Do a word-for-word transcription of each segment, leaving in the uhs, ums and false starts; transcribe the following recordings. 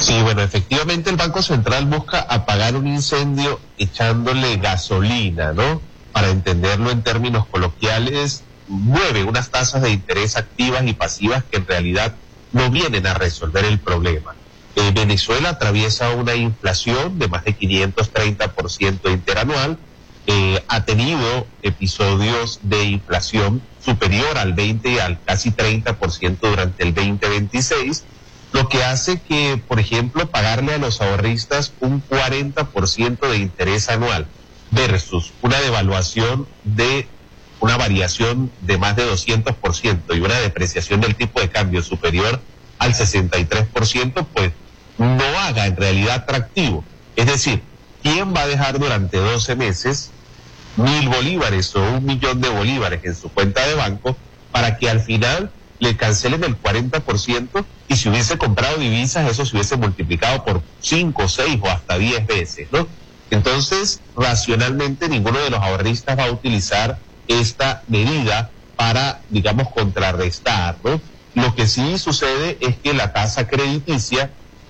Sí, bueno, efectivamente el Banco Central busca apagar un incendio echándole gasolina, ¿no? Para entenderlo en términos coloquiales, mueve unas tasas de interés activas y pasivas que en realidad no vienen a resolver el problema. Eh, Venezuela atraviesa una inflación de más de quinientos treinta por ciento interanual, eh, ha tenido episodios de inflación superior al veinte y al casi treinta por ciento durante el veinte veintiséis, lo que hace que, por ejemplo, pagarle a los ahorristas un cuarenta por ciento de interés anual versus una devaluación de una variación de más de doscientos por ciento y una depreciación del tipo de cambio superior al sesenta y tres por ciento, pues no haga en realidad atractivo. Es decir, ¿quién va a dejar durante doce meses mil bolívares o un millón de bolívares en su cuenta de banco para que al final le cancelen el cuarenta por ciento y si hubiese comprado divisas eso se hubiese multiplicado por cinco, seis o hasta diez veces, ¿no? Entonces, racionalmente ninguno de los ahorristas va a utilizar esta medida para, digamos, contrarrestar, ¿no? Lo que sí sucede es que la tasa crediticia,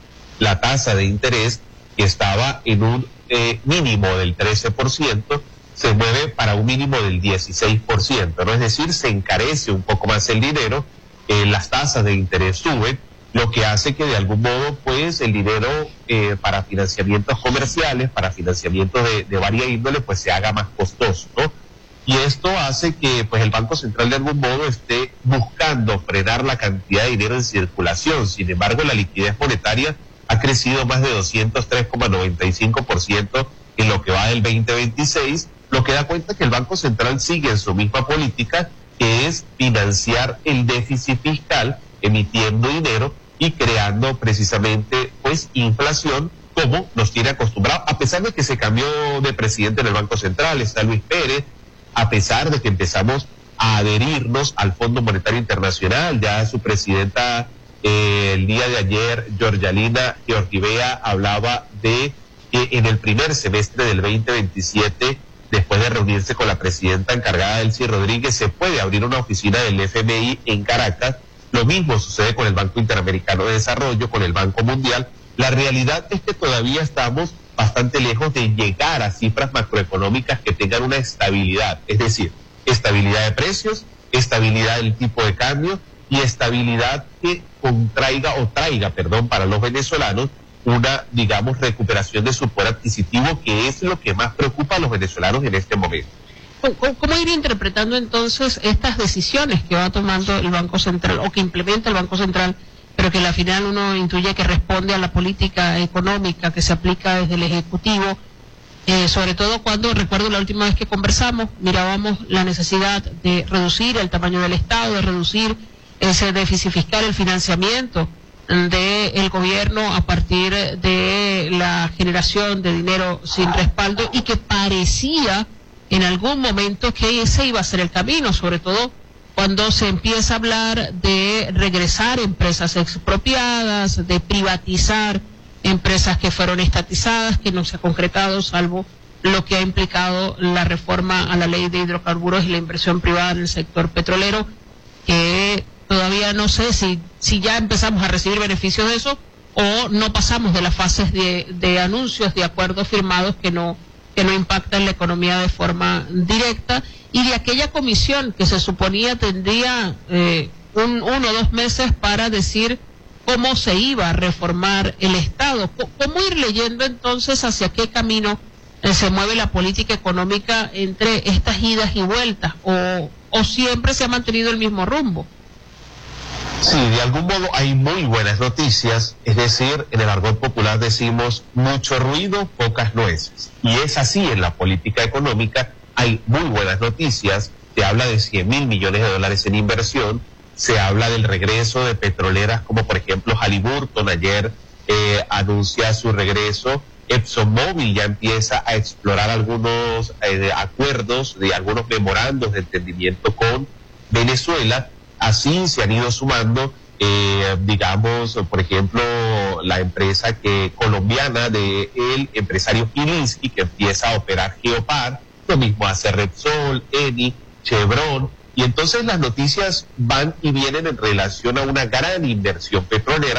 la tasa de interés, que estaba en un eh, mínimo del trece por ciento, se mueve para un mínimo del dieciséis por ciento, ¿no? Es decir, se encarece un poco más el dinero, eh, las tasas de interés suben, lo que hace que de algún modo, pues, el dinero eh, para financiamientos comerciales, para financiamientos de, de varia índole, pues se haga más costoso, ¿no? Y esto hace que, pues, el Banco Central de algún modo esté buscando frenar la cantidad de dinero en circulación. Sin embargo, la liquidez monetaria ha crecido más de doscientos tres coma noventa y cinco por ciento en lo que va del veinte veintiséis, lo que da cuenta que el Banco Central sigue en su misma política, que es financiar el déficit fiscal, emitiendo dinero y creando precisamente, pues, inflación, como nos tiene acostumbrado, a pesar de que se cambió de presidente en el Banco Central, está Luis Pérez, a pesar de que empezamos a adherirnos al Fondo Monetario Internacional, ya su presidenta eh, el día de ayer, Georgialina Georgivea, hablaba de que en el primer semestre del veinte veintisiete, después de reunirse con la presidenta encargada, Elsie Rodríguez, se puede abrir una oficina del F M I en Caracas. Lo mismo sucede con el Banco Interamericano de Desarrollo, con el Banco Mundial. La realidad es que todavía estamos bastante lejos de llegar a cifras macroeconómicas que tengan una estabilidad, es decir, estabilidad de precios, estabilidad del tipo de cambio y estabilidad que contraiga o traiga, perdón, para los venezolanos una, digamos, recuperación de su poder adquisitivo, que es lo que más preocupa a los venezolanos en este momento. ¿Cómo, cómo ir interpretando entonces estas decisiones que va tomando el Banco Central o que implementa el Banco Central, pero que al final uno intuye que responde a la política económica que se aplica desde el Ejecutivo, eh, sobre todo cuando, recuerdo la última vez que conversamos, mirábamos la necesidad de reducir el tamaño del Estado, de reducir ese déficit fiscal, el financiamiento del gobierno a partir de la generación de dinero sin respaldo, y que parecía en algún momento que ese iba a ser el camino, sobre todo cuando se empieza a hablar de regresar empresas expropiadas, de privatizar empresas que fueron estatizadas, que no se ha concretado, salvo lo que ha implicado la reforma a la ley de hidrocarburos y la inversión privada en el sector petrolero, que todavía no sé si, si ya empezamos a recibir beneficios de eso o no pasamos de las fases de, de anuncios, de acuerdos firmados que no, que no impactan la economía de forma directa, y de aquella comisión que se suponía tendría eh, un, uno o dos meses para decir cómo se iba a reformar el Estado. ¿Cómo ir leyendo entonces hacia qué camino eh, se mueve la política económica entre estas idas y vueltas, o, o siempre se ha mantenido el mismo rumbo? Sí, de algún modo hay muy buenas noticias, es decir, en el argot popular decimos mucho ruido, pocas nueces. Y es así en la política económica, hay muy buenas noticias, se habla de cien mil millones de dólares en inversión, se habla del regreso de petroleras como por ejemplo Halliburton, ayer eh, anuncia su regreso, ExxonMobil ya empieza a explorar algunos eh, acuerdos, de algunos memorandos de entendimiento con Venezuela. Así se han ido sumando, eh, digamos, por ejemplo, la empresa que colombiana de el empresario Gilinski, que empieza a operar Geopar, lo mismo hace Repsol, Eni, Chevron, y entonces las noticias van y vienen en relación a una gran inversión petrolera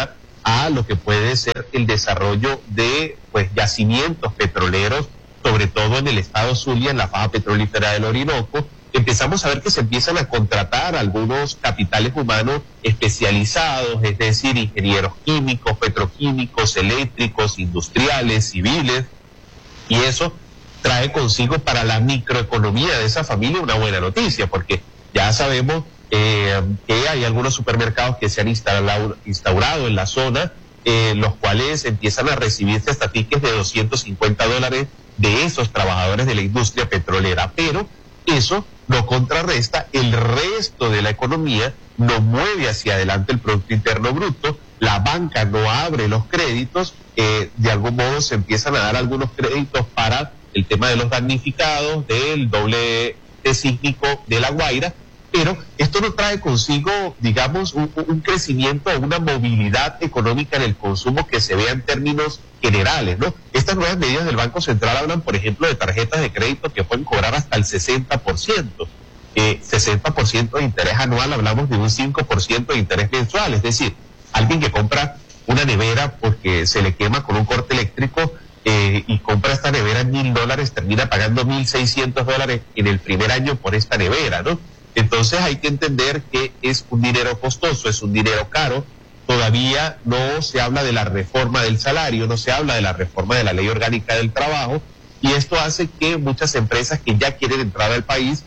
a lo que puede ser el desarrollo de pues yacimientos petroleros, sobre todo en el estado Zulia, en la faja petrolífera del Orinoco. Empezamos a ver que se empiezan a contratar algunos capitales humanos especializados, es decir, ingenieros químicos, petroquímicos, eléctricos, industriales, civiles, y eso trae consigo para la microeconomía de esa familia una buena noticia, porque ya sabemos eh, que hay algunos supermercados que se han instalado, instaurado en la zona, eh, los cuales empiezan a recibir estatiques de doscientos cincuenta dólares de esos trabajadores de la industria petrolera, pero eso no contrarresta el resto de la economía, no mueve hacia adelante el Producto Interno Bruto, la banca no abre los créditos, eh, de algún modo se empiezan a dar algunos créditos para el tema de los damnificados, del doble sísmico de La Guaira, pero esto no trae consigo, digamos, un, un crecimiento, una movilidad económica en el consumo que se vea en términos generales, ¿no? Estas nuevas medidas del Banco Central hablan, por ejemplo, de tarjetas de crédito que pueden cobrar hasta el sesenta por ciento. Eh, sesenta por ciento de interés anual, hablamos de un cinco por ciento de interés mensual, es decir, alguien que compra una nevera porque se le quema con un corte eléctrico eh, y compra esta nevera en mil dólares, termina pagando mil seiscientos dólares en el primer año por esta nevera, ¿no? Entonces hay que entender que es un dinero costoso, es un dinero caro. Todavía no se habla de la reforma del salario, no se habla de la reforma de la ley orgánica del trabajo, y esto hace que muchas empresas que ya quieren entrar al país,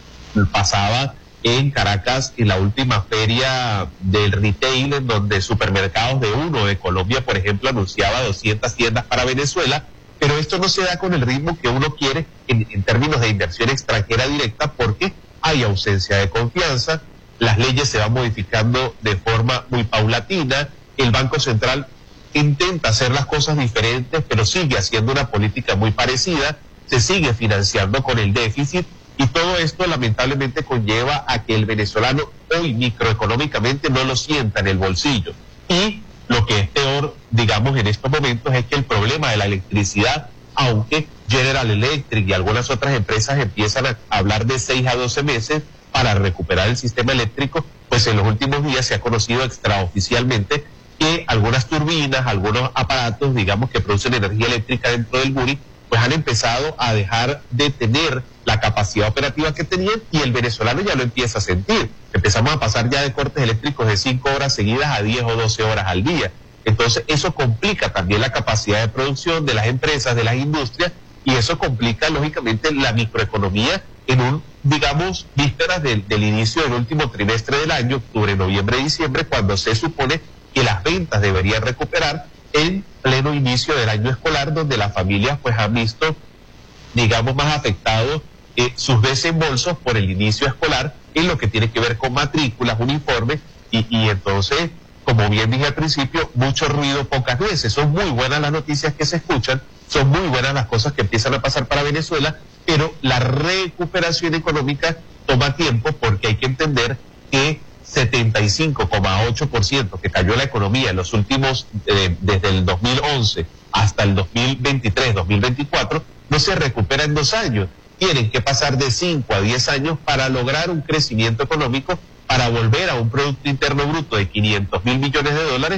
pasaba en Caracas en la última feria del retail, en donde Supermercados de Uno de Colombia, por ejemplo, anunciaba doscientas tiendas para Venezuela, pero esto no se da con el ritmo que uno quiere en, en términos de inversión extranjera directa, porque hay ausencia de confianza, las leyes se van modificando de forma muy paulatina, el Banco Central intenta hacer las cosas diferentes, pero sigue haciendo una política muy parecida, se sigue financiando con el déficit, y todo esto lamentablemente conlleva a que el venezolano hoy microeconómicamente no lo sienta en el bolsillo. Y lo que es peor, digamos, en estos momentos es que el problema de la electricidad, aunque General Electric y algunas otras empresas empiezan a hablar de seis a doce meses para recuperar el sistema eléctrico, pues en los últimos días se ha conocido extraoficialmente que algunas turbinas, algunos aparatos, digamos, que producen energía eléctrica dentro del Guri, pues han empezado a dejar de tener la capacidad operativa que tenían, y el venezolano ya lo empieza a sentir. Empezamos a pasar ya de cortes eléctricos de cinco horas seguidas a diez o doce horas al día. Entonces eso complica también la capacidad de producción de las empresas, de las industrias, y eso complica lógicamente la microeconomía en un, digamos, vísperas del, del inicio del último trimestre del año, octubre, noviembre, diciembre, cuando se supone que las ventas deberían recuperar en pleno inicio del año escolar, donde las familias pues han visto, digamos, más afectados eh, sus desembolsos por el inicio escolar en lo que tiene que ver con matrículas, uniformes, y, y entonces, como bien dije al principio, mucho ruido, pocas nueces. Son muy buenas las noticias que se escuchan, son muy buenas las cosas que empiezan a pasar para Venezuela, pero la recuperación económica toma tiempo, porque hay que entender que setenta y cinco coma ocho por ciento que cayó la economía en los últimos, eh, desde el dos mil once hasta el dos mil veintitrés, dos mil veinticuatro, no se recupera en dos años. Tienen que pasar de cinco a diez años para lograr un crecimiento económico, para volver a un Producto Interno Bruto de quinientos mil millones de dólares,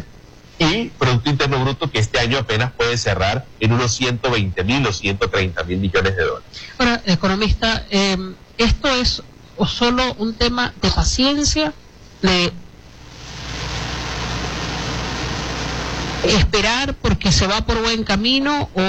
y Producto Interno Bruto que este año apenas puede cerrar en unos ciento veinte mil o ciento treinta mil millones de dólares. Ahora, economista, eh, ¿esto es o solo un tema de paciencia, de esperar porque se va por buen camino, o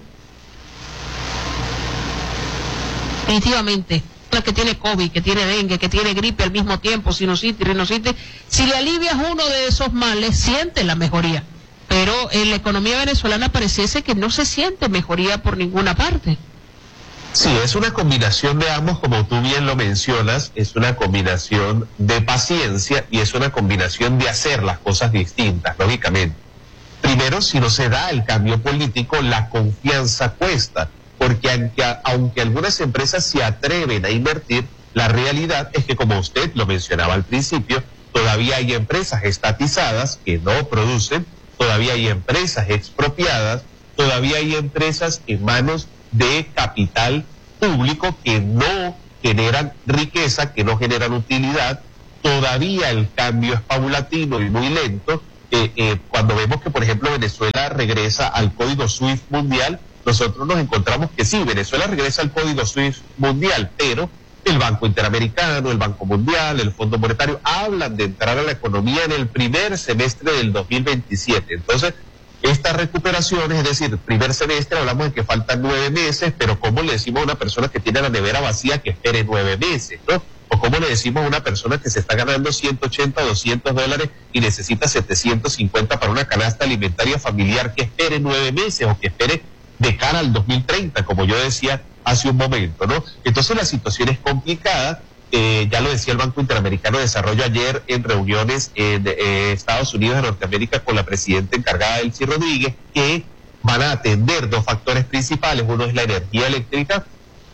definitivamente la que tiene COVID, que tiene dengue, que tiene gripe al mismo tiempo, sinusitis, rinositis, si le alivias uno de esos males, siente la mejoría? Pero en la economía venezolana pareciese que no se siente mejoría por ninguna parte. Sí, es una combinación de ambos, como tú bien lo mencionas, es una combinación de paciencia y es una combinación de hacer las cosas distintas, lógicamente. Primero, si no se da el cambio político, la confianza cuesta, porque aunque, aunque algunas empresas se atreven a invertir, la realidad es que, como usted lo mencionaba al principio, todavía hay empresas estatizadas que no producen, todavía hay empresas expropiadas, todavía hay empresas en manos de capital público que no generan riqueza, que no generan utilidad, todavía el cambio es paulatino y muy lento, eh, eh, cuando vemos que, por ejemplo, Venezuela regresa al código SWIFT mundial, nosotros nos encontramos que sí, Venezuela regresa al código SWIFT mundial, pero el Banco Interamericano, el Banco Mundial, el Fondo Monetario, hablan de entrar a la economía en el primer semestre del dos mil veintisiete. Entonces, estas recuperaciones, es decir, primer semestre, hablamos de que faltan nueve meses, pero ¿cómo le decimos a una persona que tiene la nevera vacía que espere nueve meses, no? O ¿cómo le decimos a una persona que se está ganando ciento ochenta, doscientos dólares y necesita setecientos cincuenta para una canasta alimentaria familiar que espere nueve meses o que espere de cara al dos mil treinta, como yo decía hace un momento, ¿no? Entonces la situación es complicada, eh, ya lo decía el Banco Interamericano de Desarrollo ayer en reuniones en eh, Estados Unidos de Norteamérica con la presidenta encargada, Delcy Rodríguez, que van a atender dos factores principales, uno es la energía eléctrica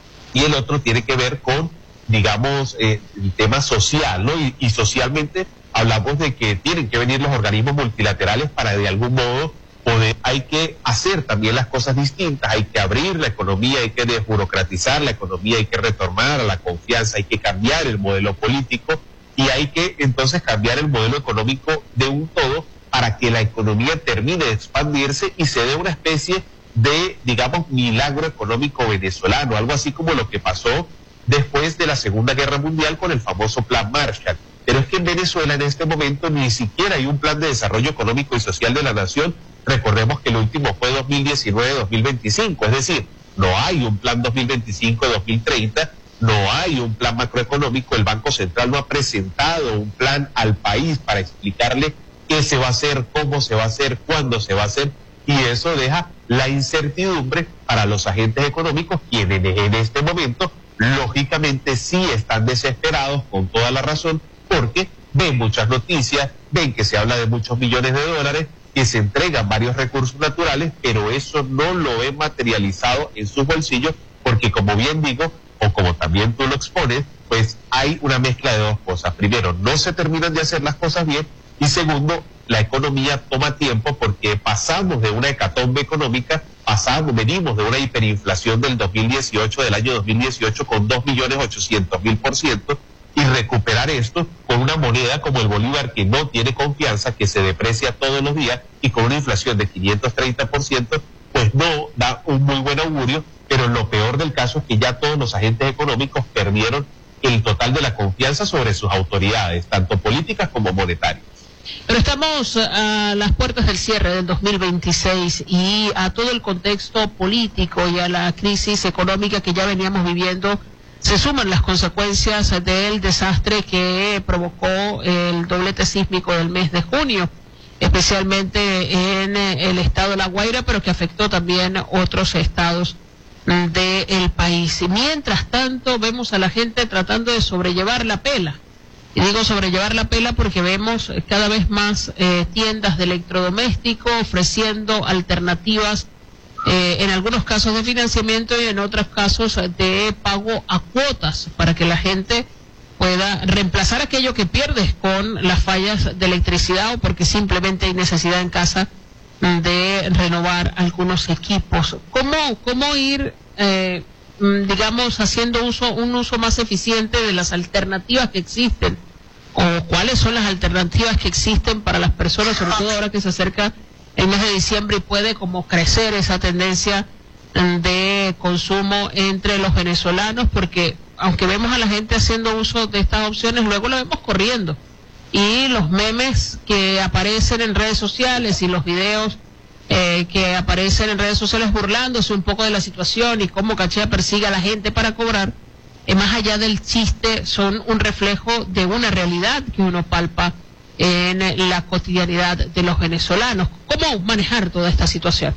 y el otro tiene que ver con, digamos, eh, el tema social, ¿no? Y, y socialmente hablamos de que tienen que venir los organismos multilaterales para de algún modo poder, hay que hacer también las cosas distintas, hay que abrir la economía, hay que desburocratizar la economía, hay que retornar a la confianza, hay que cambiar el modelo político y hay que entonces cambiar el modelo económico de un todo para que la economía termine de expandirse y se dé una especie de, digamos, milagro económico venezolano, algo así como lo que pasó después de la Segunda Guerra Mundial con el famoso Plan Marshall. Pero es que en Venezuela en este momento ni siquiera hay un plan de desarrollo económico y social de la nación. Recordemos que el último fue dos mil diecinueve a dos mil veinticinco, es decir, no hay un plan dos mil veinticinco a dos mil treinta, no hay un plan macroeconómico, el Banco Central no ha presentado un plan al país para explicarle qué se va a hacer, cómo se va a hacer, cuándo se va a hacer, y eso deja la incertidumbre para los agentes económicos, quienes en este momento, lógicamente, sí están desesperados, con toda la razón, porque ven muchas noticias, ven que se habla de muchos millones de dólares, que se entregan varios recursos naturales, pero eso no lo he materializado en sus bolsillos, porque como bien digo, o como también tú lo expones, pues hay una mezcla de dos cosas. Primero, no se terminan de hacer las cosas bien, y segundo, la economía toma tiempo porque pasamos de una hecatombe económica, pasamos, venimos de una hiperinflación del dos mil dieciocho, del año dos mil dieciocho, con dos millones ochocientos mil por ciento, y recuperar esto con una moneda como el bolívar que no tiene confianza, que se deprecia todos los días y con una inflación de quinientos treinta por ciento, pues no da un muy buen augurio, pero lo peor del caso es que ya todos los agentes económicos perdieron el total de la confianza sobre sus autoridades, tanto políticas como monetarias. Pero estamos a las puertas del cierre del dos mil veintiséis y a todo el contexto político y a la crisis económica que ya veníamos viviendo se suman las consecuencias del desastre que provocó el doblete sísmico del mes de junio, especialmente en el estado de La Guaira, pero que afectó también otros estados del país. Y mientras tanto vemos a la gente tratando de sobrellevar la pela. Y digo sobrellevar la pela porque vemos cada vez más eh, tiendas de electrodoméstico ofreciendo alternativas, eh, en algunos casos de financiamiento y en otros casos de pago a cuotas para que la gente pueda reemplazar aquello que pierdes con las fallas de electricidad o porque simplemente hay necesidad en casa de renovar algunos equipos. ¿Cómo, cómo ir, eh, digamos, haciendo uso un uso más eficiente de las alternativas que existen? ¿O cuáles son las alternativas que existen para las personas, sobre todo ahora que se acerca el mes de diciembre y puede como crecer esa tendencia de consumo entre los venezolanos? Porque aunque vemos a la gente haciendo uso de estas opciones, luego lo vemos corriendo. Y los memes que aparecen en redes sociales y los videos eh, que aparecen en redes sociales burlándose un poco de la situación y cómo Cachea persigue a la gente para cobrar, eh, más allá del chiste, son un reflejo de una realidad que uno palpa en la cotidianidad de los venezolanos. ¿Cómo manejar toda esta situación?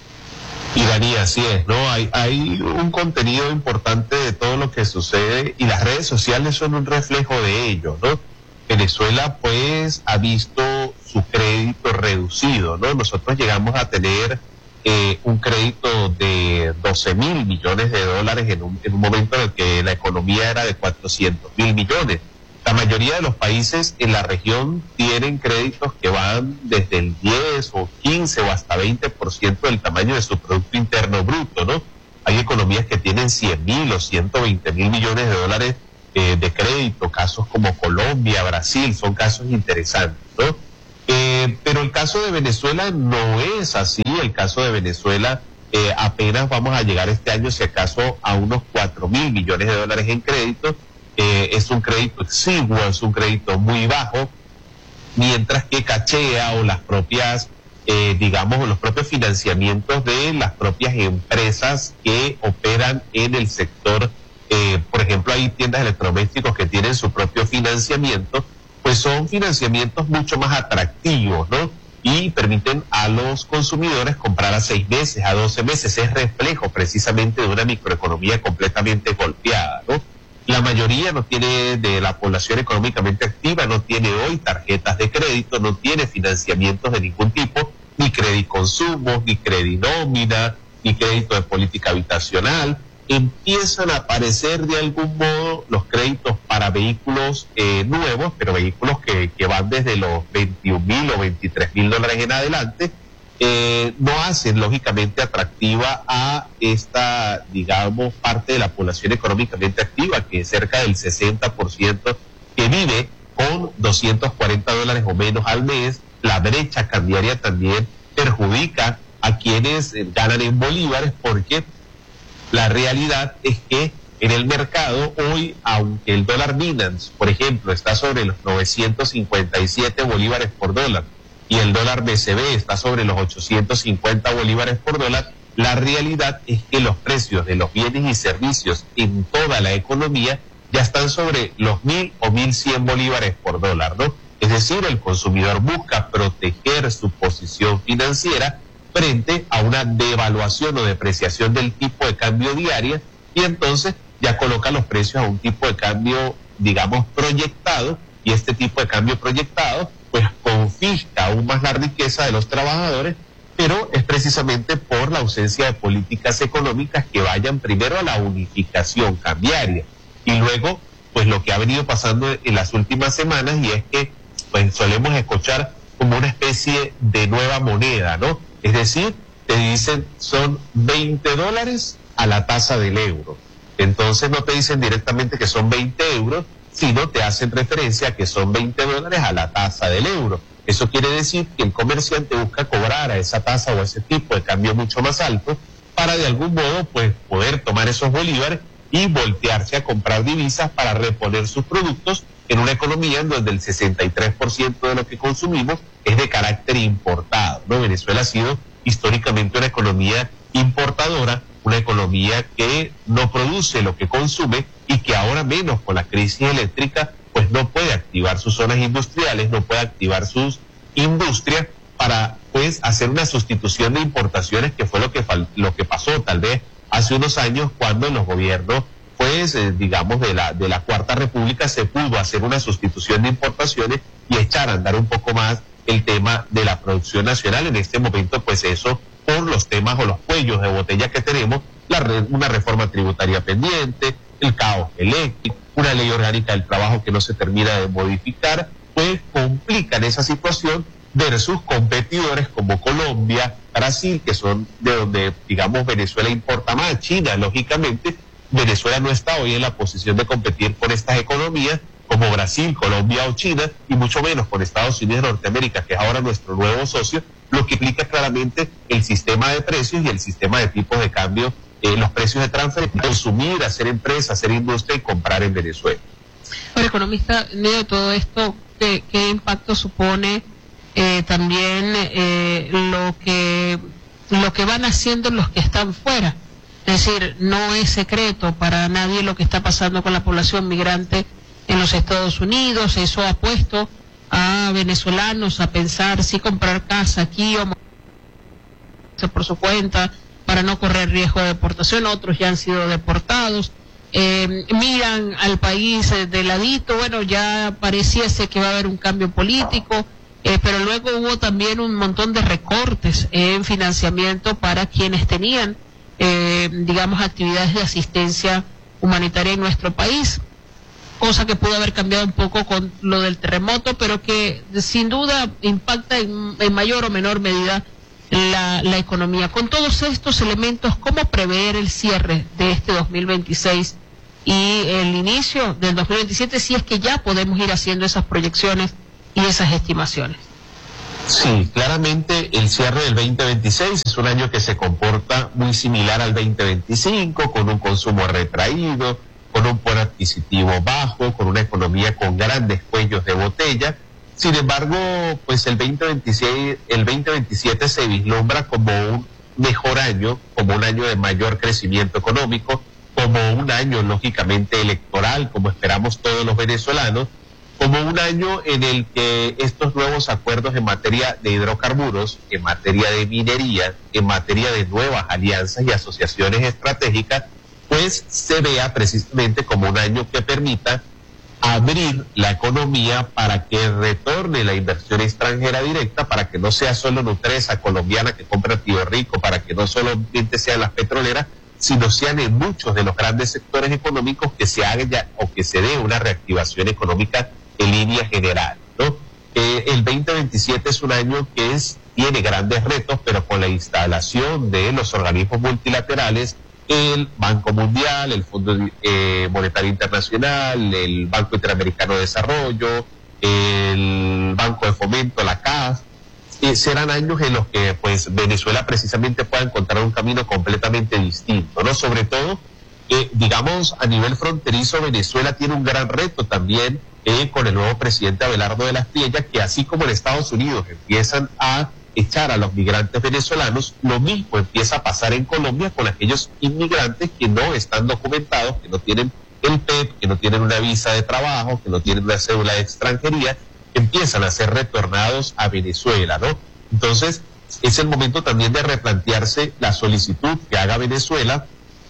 Y Dani, así es, ¿no? Hay, hay un contenido importante de todo lo que sucede y las redes sociales son un reflejo de ello, ¿no? Venezuela pues ha visto su crédito reducido, ¿no? Nosotros llegamos a tener eh, un crédito de doce mil millones de dólares en un, en un momento en el que la economía era de cuatrocientos mil millones. La mayoría de los países en la región tienen créditos que van desde el diez o quince o hasta veinte por ciento del tamaño de su Producto Interno Bruto, ¿no? Hay economías que tienen cien mil o ciento veinte mil millones de dólares eh, de crédito, casos como Colombia, Brasil, son casos interesantes, ¿no? Eh, Eh, pero el caso de Venezuela no es así. El caso de Venezuela eh, apenas vamos a llegar este año, si acaso, a unos cuatro mil millones de dólares en crédito. Eh, es un crédito exiguo, es un crédito muy bajo, mientras que Cachea o las propias, eh, digamos, los propios financiamientos de las propias empresas que operan en el sector, eh, por ejemplo, hay tiendas de electrodomésticos que tienen su propio financiamiento, pues son financiamientos mucho más atractivos, ¿no? Y permiten a los consumidores comprar a seis meses, a doce meses. Es reflejo precisamente de una microeconomía completamente golpeada, ¿no? La mayoría no tiene, de la población económicamente activa, no tiene hoy tarjetas de crédito, no tiene financiamientos de ningún tipo, ni crédito consumo, ni crédito nómina, ni crédito de política habitacional. Empiezan a aparecer de algún modo los créditos para vehículos eh, nuevos, pero vehículos que, que van desde los veintiún mil o veintitrés mil dólares en adelante. Eh, no hacen lógicamente atractiva a esta, digamos, parte de la población económicamente activa, que es cerca del sesenta por ciento, que vive con doscientos cuarenta dólares o menos al mes. La brecha cambiaria también perjudica a quienes eh, ganan en bolívares, porque la realidad es que en el mercado hoy, aunque el dólar Binance, por ejemplo, está sobre los novecientos cincuenta y siete bolívares por dólar, y el dólar B C B está sobre los ochocientos cincuenta bolívares por dólar, la realidad es que los precios de los bienes y servicios en toda la economía ya están sobre los mil o mil cien bolívares por dólar, ¿no? Es decir, el consumidor busca proteger su posición financiera frente a una devaluación o depreciación del tipo de cambio diaria, y entonces ya coloca los precios a un tipo de cambio, digamos, proyectado, y este tipo de cambio proyectado pues confisca aún más la riqueza de los trabajadores, pero es precisamente por la ausencia de políticas económicas que vayan primero a la unificación cambiaria, y luego pues lo que ha venido pasando en las últimas semanas, y es que pues solemos escuchar como una especie de nueva moneda, ¿no? Es decir, te dicen son veinte dólares a la tasa del euro. Entonces no te dicen directamente que son veinte euros, sino te hacen referencia a que son veinte dólares a la tasa del euro. Eso quiere decir que el comerciante busca cobrar a esa tasa o a ese tipo de cambio mucho más alto para de algún modo pues poder tomar esos bolívares y voltearse a comprar divisas para reponer sus productos en una economía en donde el sesenta y tres por ciento de lo que consumimos es de carácter importado, ¿no? Venezuela ha sido históricamente una economía importadora, una economía que no produce lo que consume, y que ahora menos con la crisis eléctrica pues no puede activar sus zonas industriales, no puede activar sus industrias para pues hacer una sustitución de importaciones, que fue lo que fal- lo que pasó tal vez hace unos años, cuando en los gobiernos pues eh, digamos de la de la Cuarta República se pudo hacer una sustitución de importaciones y echar a andar un poco más el tema de la producción nacional. En este momento pues eso, por los temas o los cuellos de botella que tenemos, la re- una reforma tributaria pendiente, el caos eléctrico, una ley orgánica del trabajo que no se termina de modificar, pues complican esa situación versus competidores como Colombia, Brasil, que son de donde, digamos, Venezuela importa más. China, lógicamente, Venezuela no está hoy en la posición de competir con estas economías como Brasil, Colombia o China, y mucho menos con Estados Unidos de Norteamérica, que es ahora nuestro nuevo socio, lo que implica claramente el sistema de precios y el sistema de tipos de cambio, eh, los precios de transferencia, consumir, hacer empresa, hacer industria y comprar en Venezuela. Ahora, economista, en medio de todo esto, ¿qué, qué impacto supone eh, también eh, lo que lo que van haciendo los que están fuera? Es decir, no es secreto para nadie lo que está pasando con la población migrante en los Estados Unidos. Eso ha puesto a venezolanos a pensar si comprar casa aquí o por su cuenta para no correr riesgo de deportación. Otros ya han sido deportados. Eh, miran al país eh, de ladito. Bueno, ya pareciese que va a haber un cambio político, eh, pero luego hubo también un montón de recortes en financiamiento para quienes tenían, eh, digamos, actividades de asistencia humanitaria en nuestro país, cosa que pudo haber cambiado un poco con lo del terremoto, pero que sin duda impacta en, en mayor o menor medida la, la economía. Con todos estos elementos, ¿cómo prever el cierre de este dos mil veintiséis y el inicio del dos mil veintisiete, si es que ya podemos ir haciendo esas proyecciones y esas estimaciones? Sí, claramente el cierre del veinte veintiséis es un año que se comporta muy similar al veinte veinticinco, con un consumo retraído, con un poder adquisitivo bajo, con una economía con grandes cuellos de botella. Sin embargo, pues el veinte veintiséis, el veinte veintisiete se vislumbra como un mejor año, como un año de mayor crecimiento económico, como un año lógicamente electoral, como esperamos todos los venezolanos, como un año en el que estos nuevos acuerdos en materia de hidrocarburos, en materia de minería, en materia de nuevas alianzas y asociaciones estratégicas, pues se vea precisamente como un año que permita abrir la economía para que retorne la inversión extranjera directa, para que no sea solo Nutresa colombiana que compra Tío Rico, para que no solamente sean las petroleras, sino sean en muchos de los grandes sectores económicos que se haga o que se dé una reactivación económica en línea general, ¿no? Eh, el veinte veintisiete es un año que es, tiene grandes retos, pero con la instalación de los organismos multilaterales, el Banco Mundial, el Fondo eh, Monetario Internacional, el Banco Interamericano de Desarrollo, el Banco de Fomento, la C A F, eh, serán años en los que pues Venezuela precisamente pueda encontrar un camino completamente distinto, ¿no? Sobre todo, eh, digamos, a nivel fronterizo, Venezuela tiene un gran reto también eh, con el nuevo presidente Abelardo de la Espriella, que así como en Estados Unidos empiezan a echar a los migrantes venezolanos, lo mismo empieza a pasar en Colombia con aquellos inmigrantes que no están documentados, que no tienen el P E P, que no tienen una visa de trabajo, que no tienen una cédula de extranjería, empiezan a ser retornados a Venezuela, ¿no? Entonces, es el momento también de replantearse la solicitud que haga Venezuela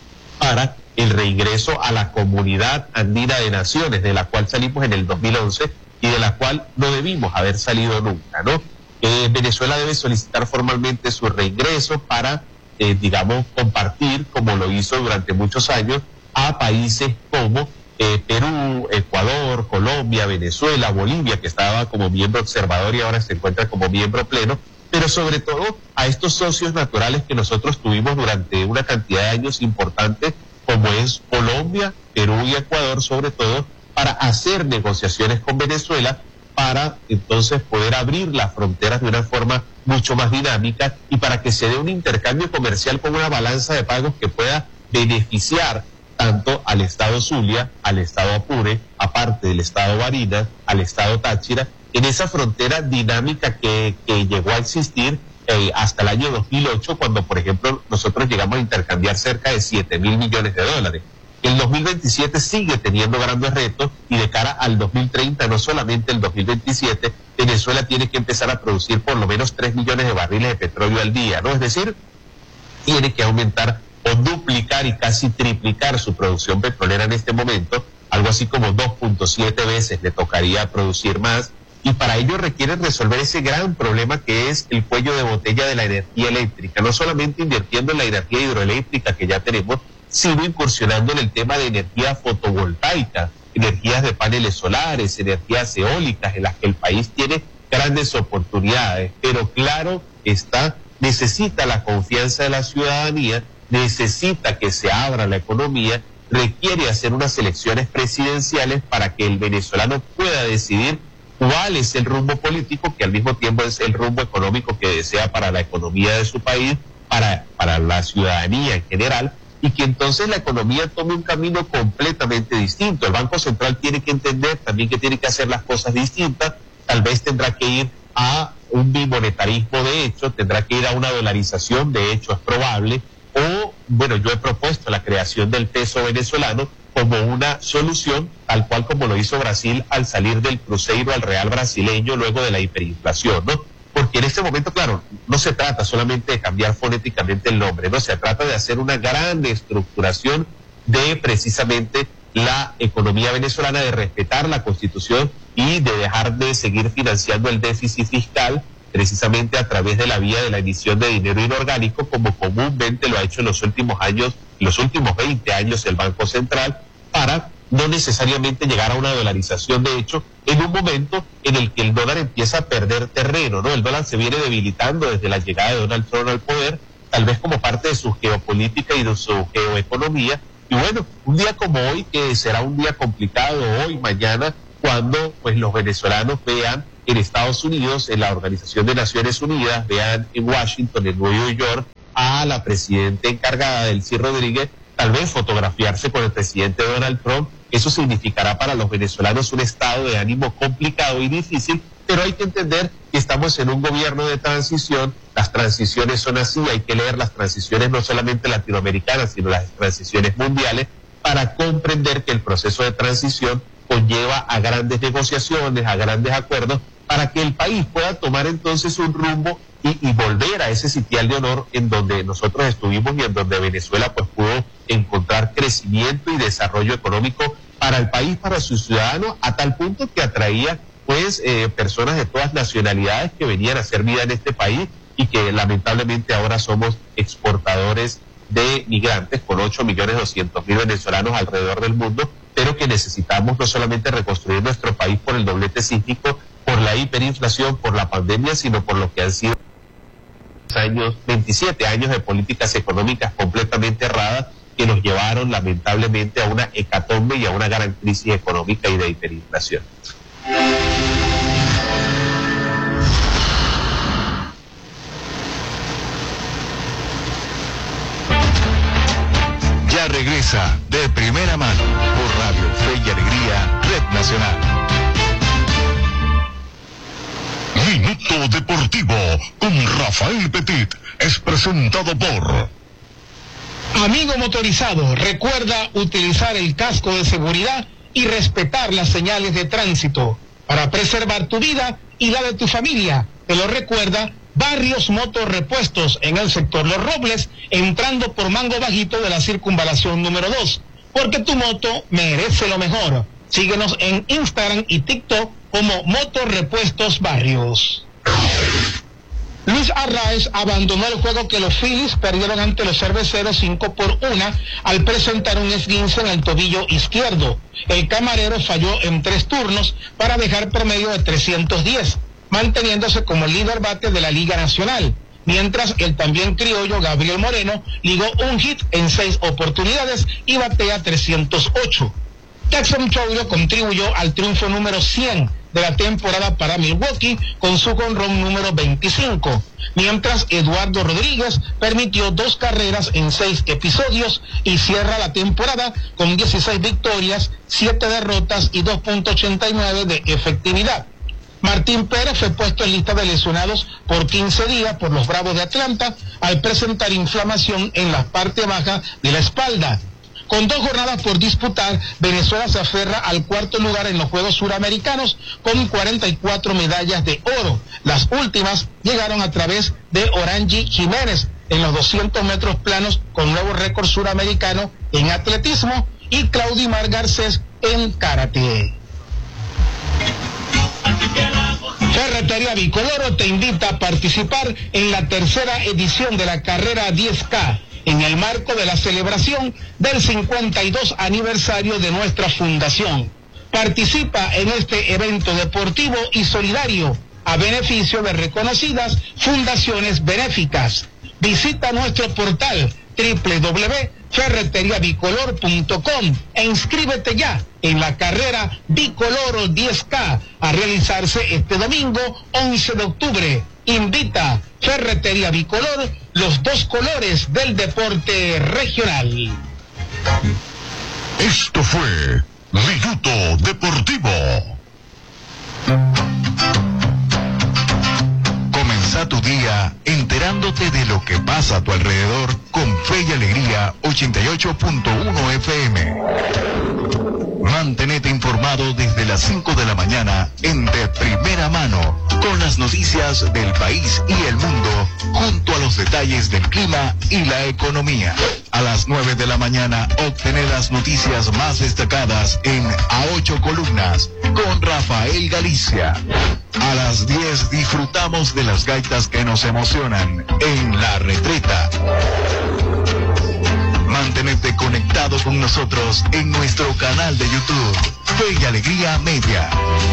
para el reingreso a la Comunidad Andina de Naciones, de la cual salimos en el dos mil once y de la cual no debimos haber salido nunca, ¿no? Eh, Venezuela debe solicitar formalmente su reingreso para, eh, digamos, compartir, como lo hizo durante muchos años, a países como eh, Perú, Ecuador, Colombia, Venezuela, Bolivia, que estaba como miembro observador y ahora se encuentra como miembro pleno, pero sobre todo a estos socios naturales que nosotros tuvimos durante una cantidad de años importante, como es Colombia, Perú y Ecuador, sobre todo, para hacer negociaciones con Venezuela, para entonces poder abrir las fronteras de una forma mucho más dinámica y para que se dé un intercambio comercial con una balanza de pagos que pueda beneficiar tanto al Estado Zulia, al Estado Apure, aparte del Estado Barinas, al Estado Táchira, en esa frontera dinámica que, que llegó a existir eh, hasta el año dos mil ocho, cuando, por ejemplo, nosotros llegamos a intercambiar cerca de siete mil millones de dólares. El dos mil veintisiete sigue teniendo grandes retos y de cara al dos mil treinta, no solamente el dos mil veintisiete, Venezuela tiene que empezar a producir por lo menos tres millones de barriles de petróleo al día, ¿no? Es decir, tiene que aumentar o duplicar y casi triplicar su producción petrolera en este momento, algo así como dos punto siete veces le tocaría producir más, y para ello requiere resolver ese gran problema que es el cuello de botella de la energía eléctrica, no solamente invirtiendo en la energía hidroeléctrica que ya tenemos, sino incursionando en el tema de energía fotovoltaica, energías de paneles solares, energías eólicas, en las que el país tiene grandes oportunidades, pero claro está, necesita la confianza de la ciudadanía, necesita que se abra la economía, requiere hacer unas elecciones presidenciales para que el venezolano pueda decidir cuál es el rumbo político, que al mismo tiempo es el rumbo económico que desea para la economía de su país, para, para la ciudadanía en general, y que entonces la economía tome un camino completamente distinto. El Banco Central tiene que entender también que tiene que hacer las cosas distintas, tal vez tendrá que ir a un bimonetarismo de hecho, tendrá que ir a una dolarización de hecho, es probable, o, bueno, yo he propuesto la creación del peso venezolano como una solución, tal cual como lo hizo Brasil al salir del cruceiro al real brasileño luego de la hiperinflación, ¿no? Porque en este momento, claro, no se trata solamente de cambiar fonéticamente el nombre, no, se trata de hacer una gran estructuración de precisamente la economía venezolana, de respetar la Constitución y de dejar de seguir financiando el déficit fiscal precisamente a través de la vía de la emisión de dinero inorgánico, como comúnmente lo ha hecho en los últimos años, los últimos veinte años el Banco Central, para no necesariamente llegar a una dolarización de hecho en un momento en el que el dólar empieza a perder terreno, ¿no? El dólar se viene debilitando desde la llegada de Donald Trump al poder, tal vez como parte de su geopolítica y de su geoeconomía. Y bueno, un día como hoy, que será un día complicado hoy, mañana, cuando pues los venezolanos vean en Estados Unidos, en la Organización de Naciones Unidas, vean en Washington, en Nueva York, a la presidenta encargada, Delcy Rodríguez, tal vez fotografiarse con el presidente Donald Trump. Eso significará para los venezolanos un estado de ánimo complicado y difícil, pero hay que entender que estamos en un gobierno de transición. Las transiciones son así, hay que leer las transiciones no solamente latinoamericanas, sino las transiciones mundiales, para comprender que el proceso de transición conlleva a grandes negociaciones, a grandes acuerdos, para que el país pueda tomar entonces un rumbo y, y volver a ese sitial de honor en donde nosotros estuvimos y en donde Venezuela pues pudo encontrar crecimiento y desarrollo económico para el país, para sus ciudadanos, a tal punto que atraía pues eh, personas de todas nacionalidades que venían a hacer vida en este país y que lamentablemente ahora somos exportadores de migrantes con ocho millones doscientos mil venezolanos alrededor del mundo, pero que necesitamos no solamente reconstruir nuestro país por el doblete sísmico, por la hiperinflación, por la pandemia, sino por lo que han sido años, veintisiete años de políticas económicas completamente erradas que nos llevaron lamentablemente a una hecatombe y a una gran crisis económica y de hiperinflación. Ya regresa De Primera Mano por Radio Fe y Alegría, Red Nacional. Minuto Deportivo con Rafael Petit es presentado por... Amigo motorizado, recuerda utilizar el casco de seguridad y respetar las señales de tránsito para preservar tu vida y la de tu familia. Te lo recuerda Barrios Motor Repuestos en el sector Los Robles, entrando por Mango Bajito de la circunvalación número dos, porque tu moto merece lo mejor. Síguenos en Instagram y TikTok como Motor Repuestos Barrios. Luis Arraez abandonó el juego que los Phillies perdieron ante los Cerveceros cinco por uno al presentar un esguince en el tobillo izquierdo. El camarero falló en tres turnos para dejar promedio de trescientos diez, manteniéndose como el líder bate de la Liga Nacional, mientras el también criollo Gabriel Moreno ligó un hit en seis oportunidades y batea trescientos ocho. Jackson Chourio contribuyó al triunfo número cien de la temporada para Milwaukee con su jonrón número veinticinco, mientras Eduardo Rodríguez permitió dos carreras en seis episodios y cierra la temporada con dieciséis victorias, siete derrotas y dos punto ochenta y nueve de efectividad. Martín Pérez fue puesto en lista de lesionados por quince días por los Bravos de Atlanta al presentar inflamación en la parte baja de la espalda. Con dos jornadas por disputar, Venezuela se aferra al cuarto lugar en los Juegos Suramericanos con cuarenta y cuatro medallas de oro. Las últimas llegaron a través de Orangi Jiménez en los doscientos metros planos con nuevo récord suramericano en atletismo y Claudimar Garcés en karate. Ferretería Bicoloro te invita a participar en la tercera edición de la carrera diez K en el marco de la celebración del cincuenta y dos aniversario de nuestra fundación. Participa en este evento deportivo y solidario a beneficio de reconocidas fundaciones benéficas. Visita nuestro portal doble u doble u doble u punto ferretería bicolor punto com e inscríbete ya en la carrera Bicoloro diez K a realizarse este domingo once de octubre. Invita Ferretería Bicolor, los dos colores del deporte regional. Esto fue Minuto Deportivo. Comienza tu día enterándote de lo que pasa a tu alrededor con Fe y Alegría ochenta y ocho punto uno F M. Mantenete informado desde las cinco de la mañana en De Primera Mano con las noticias del país y el mundo junto a los detalles del clima y la economía. A las nueve de la mañana obtener las noticias más destacadas en A Ocho Columnas con Rafael Galicia. A las diez disfrutamos de las gaitas que nos emocionan en La Retreta. Mantenerte conectado con nosotros en nuestro canal de YouTube, Fe y Alegría Media.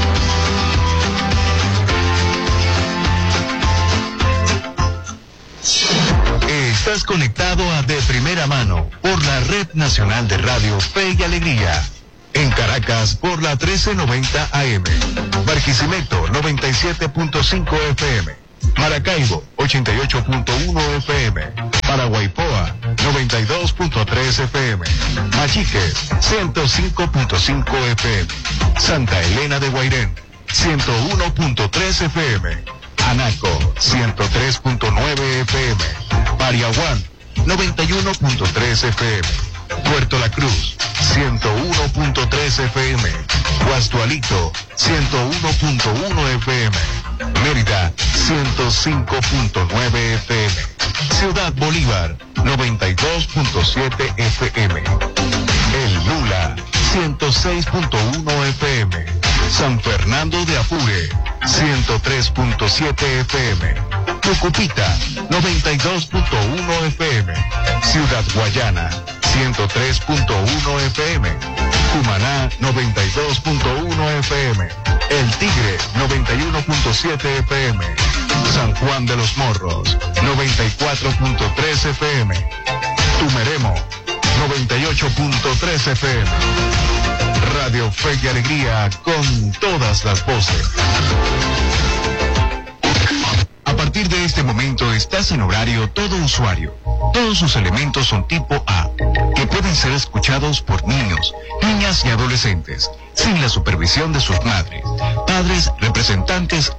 Estás conectado a De Primera Mano por la Red Nacional de Radio Fe y Alegría. En Caracas por la trece noventa A M. Barquisimeto noventa y siete punto cinco F M. Maracaibo ochenta y ocho punto uno F M. Paraguaypoa noventa y dos punto tres F M. Machiques ciento cinco punto cinco F M. Santa Elena de Guairén ciento uno punto tres F M. Anaco ciento tres punto nueve F M. Pariaguán noventa y uno punto tres F M. Puerto La Cruz ciento uno punto tres F M. Guastualito ciento uno punto uno F M. Mérida ciento cinco punto nueve F M. Ciudad Bolívar noventa y dos punto siete F M. El Lula ciento seis punto uno F M. San Fernando de Apure ciento tres punto siete F M. Tucupita noventa y dos punto uno F M. Ciudad Guayana ciento tres punto uno F M. Cumaná noventa y dos punto uno F M. El Tigre noventa y uno punto siete F M. San Juan de los Morros noventa y cuatro punto tres F M. Tumeremo noventa y ocho punto tres F M. Radio Fe y Alegría con todas las voces. A partir de este momento estás en horario todo usuario. Todos sus elementos son tipo A, que pueden ser escuchados por niños, niñas y adolescentes, sin la supervisión de sus madres, padres, representantes